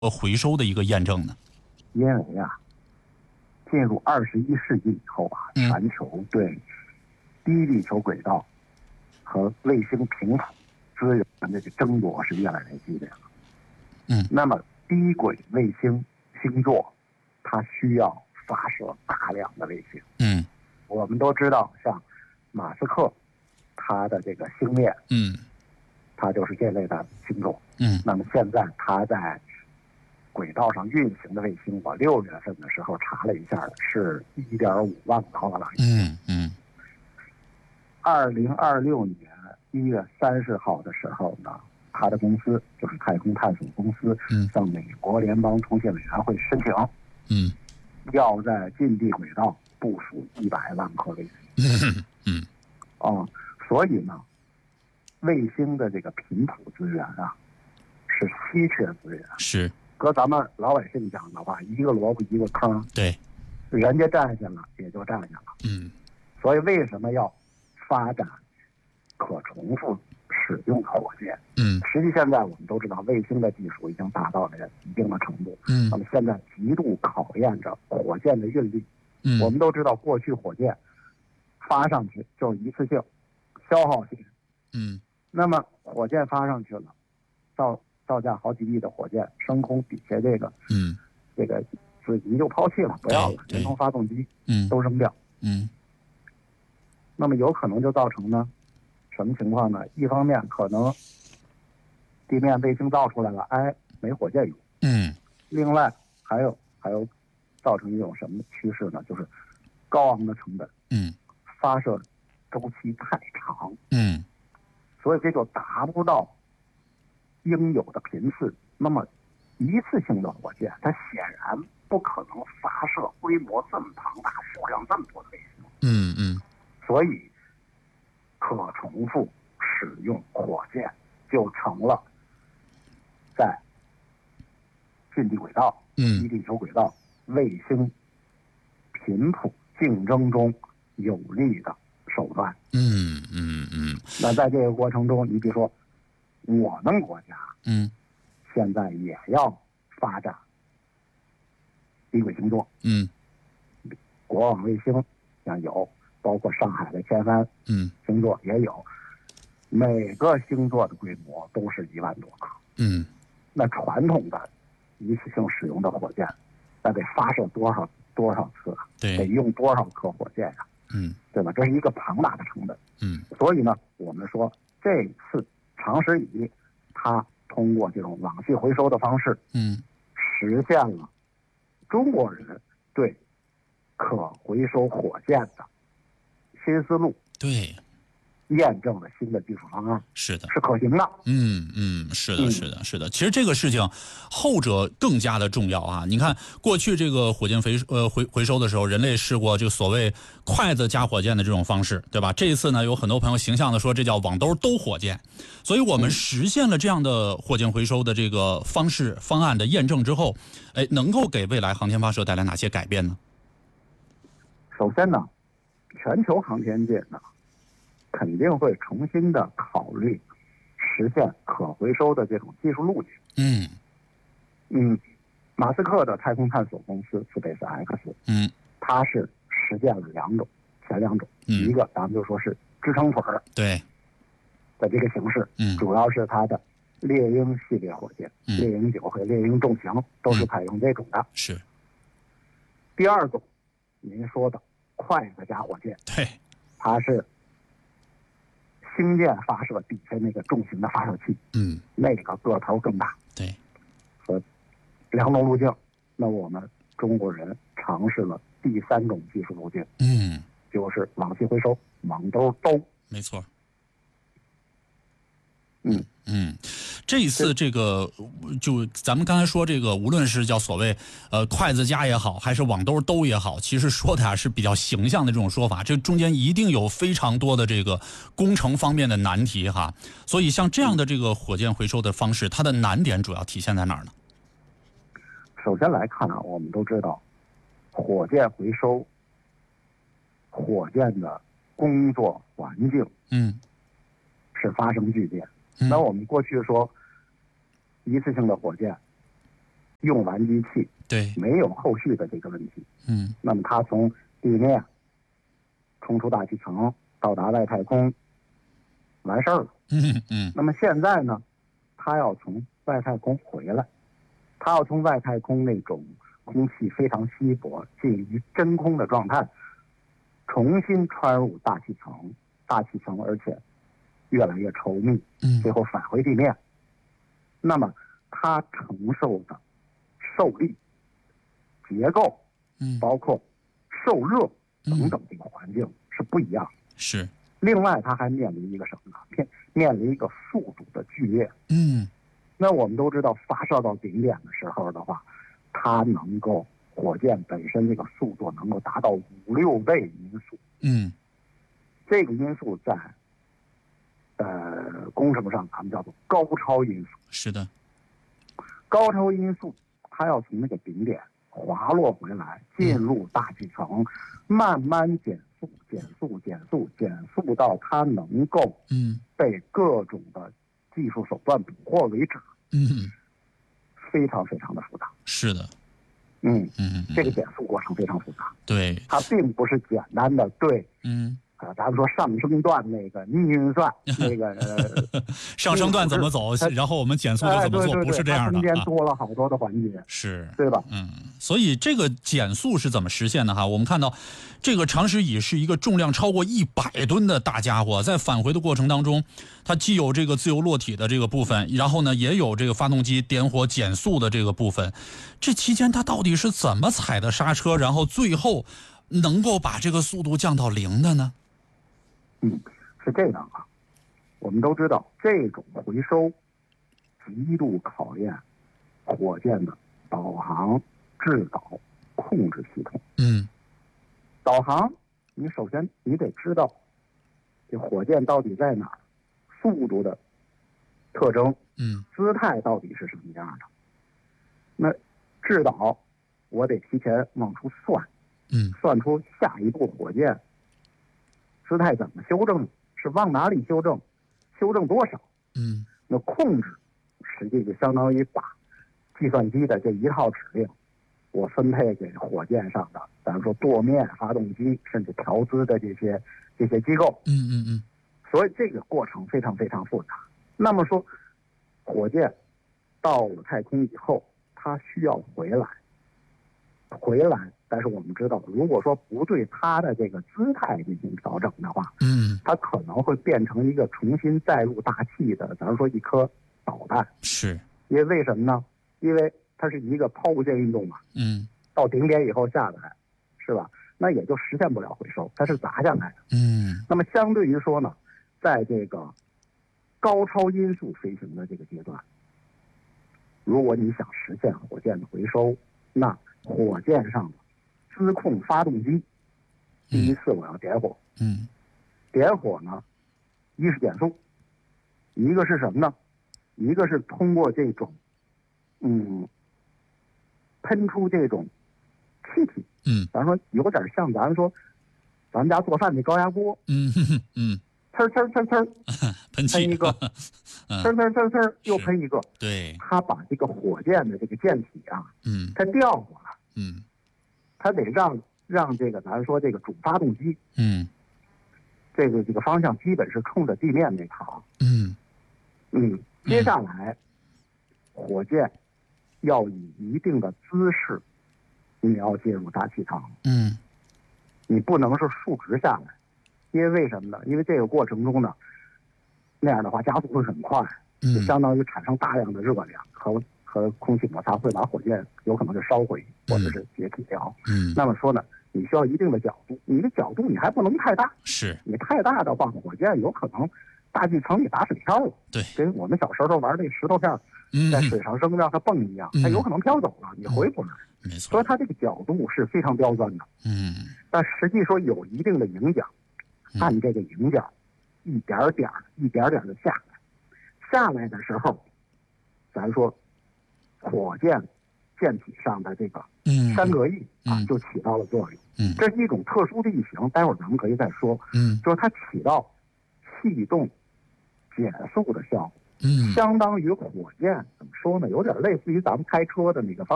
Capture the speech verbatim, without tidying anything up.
回收的一个验证呢？ 因为啊，进入二十一世纪以后啊，全球对低地球轨道和卫星频谱资源的这个争夺是越来越激烈了。 嗯， 那么低轨卫星星座，它需要发射大量的卫星。 嗯， 我们都知道，像马斯克，他的这个星链， 嗯， 它就是这类的星座。 嗯， 那么现在他在轨道上运行的卫星，我六月份的时候查了一下，是一点五万个了。 嗯嗯。 二零二六年一月三十号的时候呢，他的公司就是太空探索公司， 嗯， 向美国联邦通信委员会申请， 嗯， 要在近地轨道部署一百万颗卫星。嗯嗯。 啊，所以呢，卫星的这个频谱资源啊，是稀缺资源。 是。 搁咱们老百姓讲的话，一个萝卜一个坑。 对。 人家占下了，也就占下了。 嗯。 所以为什么要发展可重复使用的火箭？ 嗯。 实际现在我们都知道，卫星的技术已经达到了一定的程度。 嗯。 那么现在极度考验着火箭的运力。 嗯。 我们都知道，过去火箭发上去就是一次性消耗性。 嗯。 那么火箭发上去了，造造价好几亿的火箭升空底下这个， 嗯， 这个自己就抛弃了，不要了，连同发动机， 嗯， 都扔掉。 嗯。 那么有可能就造成呢，什么情况呢？一方面可能地面卫星造出来了，哎，没火箭用。 嗯。 另外还有还有造成一种什么趋势呢？就是高昂的成本。 嗯。 发射周期太长。 嗯。 所以这就达不到应有的频次。那么一次性的火箭，它显然不可能发射规模这么庞大、数量这么多的卫星。 嗯嗯。 所以可重复使用火箭就成了在近地轨道、低地球轨道、卫星频谱竞争中有力的手段。 嗯嗯嗯。 那在这个过程中，你比如说，我们国家， 嗯， 现在也要发展低轨星座。 嗯， 国网卫星像有，包括上海的天帆， 嗯， 星座也有，每个星座的规模都是一万多颗。 嗯， 那传统的一次性使用的火箭，那得发射多少多少次啊？ 对， 得用多少颗火箭呀、啊？ 嗯， 对吧？这是一个庞大的成本。 嗯， 所以呢，我们说这次长时以它通过这种网系回收的方式， 嗯， 实现了中国人对可回收火箭的新思路。 对。 验证了新的技术方案， 是的， 是可行的。 嗯嗯，是的，是的，是的。其实这个事情，后者更加的重要啊！你看，过去这个火箭回呃回回收的时候，人类试过这个所谓筷子加火箭的这种方式，对吧？这一次呢，有很多朋友形象的说，这叫网兜兜火箭。所以我们实现了这样的火箭回收的这个方式方案的验证之后，哎，能够给未来航天发射带来哪些改变呢？ 首先呢，全球航天界呢，肯定会重新的考虑实现可回收的这种技术路径。 嗯嗯，马斯克的太空探索公司 SpaceX， 嗯， 它是实践了两种，前两种， 嗯、 一个咱们就说是支撑腿儿对的这个形式， 嗯， 主要是它的猎鹰系列火箭， 嗯、 猎鹰九和猎鹰重型都是采用这种的。 嗯、是。 第二种，您说的筷子加火箭， 对， 它是星舰发射底下那个重型的发射器， 嗯， 那个个头更大。 对， 和两种路径，那我们中国人尝试了第三种技术路径， 嗯， 就是网系回收，网兜兜。 没错。 嗯嗯，这一次这个就咱们刚才说这个，无论是叫所谓呃筷子夹也好，还是网兜兜也好，其实说的啊是比较形象的这种说法，这中间一定有非常多的这个工程方面的难题哈。所以像这样的这个火箭回收的方式，它的难点主要体现在哪儿呢？ 首先来看啊，我们都知道，火箭回收，火箭的工作环境， 嗯， 是发生巨变。 嗯、 那我们过去说，一次性的火箭用完机器， 对， 没有后续的这个问题。 嗯， 那么它从地面冲出大气层，到达外太空，完事儿了。 嗯嗯。 那么现在呢，它要从外太空回来，它要从外太空那种空气非常稀薄、近于真空的状态，重新穿入大气层，大气层而且越来越稠密， 嗯， 最后返回地面。那么它承受的受力、结构， 嗯， 包括受热等等这个环境是不一样的。 是。 另外，它还面临一个什么呢？面面临一个速度的剧烈。 嗯， 那我们都知道，发射到顶点的时候的话，它能够火箭本身这个速度能够达到五六倍音速。 嗯， 这个音速在呃工程上咱们叫做高超音速。 是的。 高超音速，它要从那个顶点滑落回来，进入大气层，慢慢减速、减速、减速、减速到它能够嗯被各种的技术手段捕获为止。 嗯， 非常非常的复杂。 是的。 嗯嗯， 这个减速过程非常复杂。 对， 它并不是简单的对。 嗯。 啊，咱们说上升段那个逆运算，那个呃， 上升段怎么走，然后我们减速就怎么做， 哎、对对对不是这样的。 它中间多了好多的环节， 是， 对吧？ 嗯，所以这个减速是怎么实现的哈？我们看到，这个长驶乙是一个重量超过一百吨的大家伙，在返回的过程当中，它既有这个自由落体的这个部分，然后呢，也有这个发动机点火减速的这个部分。这期间它到底是怎么踩的刹车，然后最后能够把这个速度降到零的呢？ 嗯，是这样啊。我们都知道，这种回收极度考验火箭的导航、制导、控制系统。 嗯， 导航，你首先你得知道这火箭到底在哪儿，速度的特征， 嗯， 姿态到底是什么样的。那制导，我得提前往出算， 嗯， 算出下一步火箭姿态怎么修正，是往哪里修正，修正多少。 嗯， 那控制实际就相当于把计算机的这一套指令，我分配给火箭上的，咱们说舵面、发动机，甚至调姿的这些这些机构。 嗯嗯嗯。 所以这个过程非常非常复杂。那么说，火箭到了太空以后，它需要回来，回来。但是我们知道，如果说不对它的这个姿态进行调整的话， 嗯， 它可能会变成一个重新载入大气的，咱们说一颗导弹。 是。 因为为什么呢？因为它是一个抛物线运动嘛。 嗯。 到顶点以后下来，是吧？那也就实现不了回收，它是砸下来的。 嗯。 那么相对于说呢，在这个高超音速飞行的这个阶段，如果你想实现火箭的回收，那火箭上的自控发动机，第一次我要点火。 嗯。 点火呢，一是减速，一个是什么呢？一个是通过这种，嗯，喷出这种气体。 嗯。 咱说有点像咱说，咱们家做饭那高压锅。 嗯嗯。 呲呲呲呲， 喷气喷一个，呲呲呲呲，又喷一个。 对。 它把这个火箭的这个箭体啊， 嗯， 它调过来。 嗯。 它得让让这个咱说这个主发动机， 嗯， 这个这个方向基本是冲着地面那头。 嗯嗯，接下来，火箭要以一定的姿势，你要进入大气层。 嗯， 你不能是竖直下来，因为为什么呢？因为这个过程中呢，那样的话加速会很快，就相当于产生大量的热量和和空气摩擦，会把火箭有可能是烧毁或者是解体掉。 嗯， 那么说呢，你需要一定的角度，你的角度你还不能太大， 是你太大的话，火箭有可能大气层里打水漂了。 对， 跟我们小时候玩那石头片在水上扔让它蹦一样，它有可能飘走了，你回不来。 没错， 所以它这个角度是非常刁钻的。 嗯， 但实际说有一定的迎角，按这个迎角一点点一点点的下来，下来的时候，咱说火箭舰体上的这个山格翼啊，就起到了作用。 嗯， 这是一种特殊的异形，待会儿咱们可以再说。 嗯， 就是它起到气动减速的效果。 嗯， 相当于火箭怎么说呢？有点类似于咱们开车的那个方。